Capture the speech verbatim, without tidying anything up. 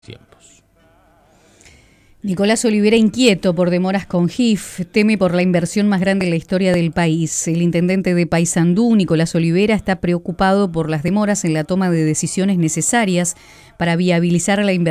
tiempos. Nicolás Olivera inquieto por demoras con G I F, teme por la inversión más grande en la historia del país. El intendente de Paysandú, Nicolás Olivera, está preocupado por las demoras en la toma de decisiones necesarias para viabilizar la inversión